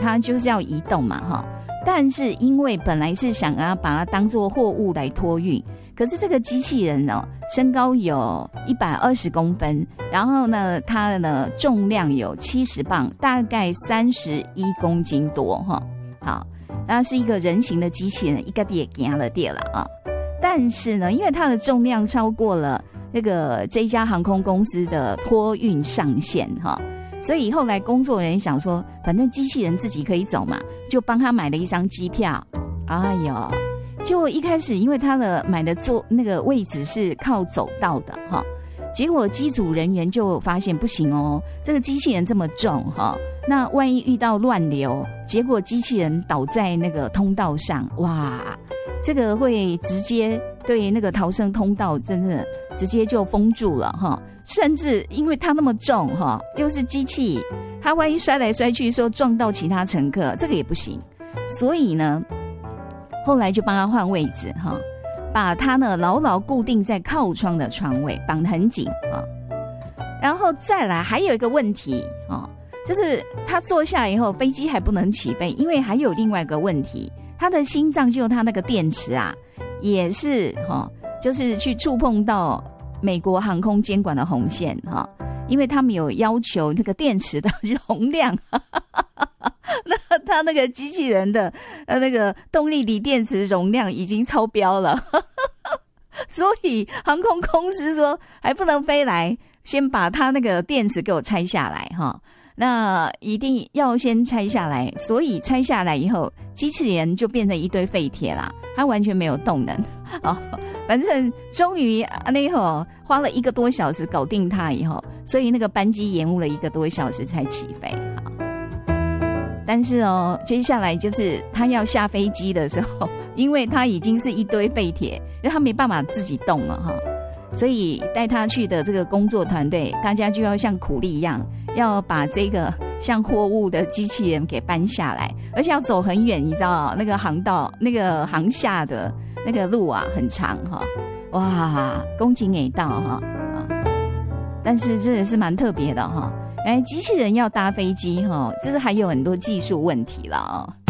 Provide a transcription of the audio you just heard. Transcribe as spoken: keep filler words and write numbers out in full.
它就是要移动嘛哈。但是因为本来是想要把它当作货物来托运，可是这个机器人呢，身高有一百二十公分，然后呢，它呢重量有七十磅，大概三十一公斤多哈。好，它是一个人形的机器人，一个也行了掉了啊。但是呢，因为它的重量超过了那个这一家航空公司的托运上限哈。所以后来工作人员想说，反正机器人自己可以走嘛，就帮他买了一张机票。哎呦，就一开始因为他的买的坐那个位置是靠走道的哈，结果机组人员就发现不行哦，这个机器人这么重哈，那万一遇到乱流，结果机器人倒在那个通道上，哇，这个会直接对那个逃生通道真的直接就封住了哈。甚至因为它那么重哈，又是机器，它万一摔来摔去说撞到其他乘客，这个也不行。所以呢，后来就帮他换位置哈，把他呢牢牢固定在靠窗的床位，绑得很紧啊。然后再来还有一个问题啊，就是他坐下以后，飞机还不能起飞，因为还有另外一个问题，他的心脏就他那个电池啊，也是哈，就是去触碰到美国航空监管的红线哈，因为他们有要求那个电池的容量，那他那个机器人的呃那个动力锂电池容量已经超标了，所以航空公司说还不能飞来，先把他那个电池给我拆下来哈。那一定要先拆下来，所以拆下来以后，机器人就变成一堆废铁啦，它完全没有动能啊。反正终于那会花了一个多小时搞定它以后，所以那个班机延误了一个多小时才起飞。好，但是哦，接下来就是他要下飞机的时候，因为他已经是一堆废铁，因为他没办法自己动了哈，所以带他去的这个工作团队，大家就要像苦力一样，要把这个像货物的机器人给搬下来，而且要走很远，你知道那个航道、那个航下的那个路啊，很长哈，哇，恭敬给到哈啊！但是这也是蛮特别的哈，哎，机器人要搭飞机哈，这是还有很多技术问题了啊。